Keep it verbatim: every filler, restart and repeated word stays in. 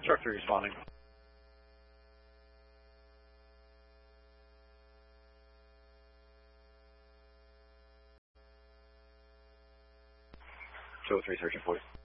Truck three responding. two oh three searching for you.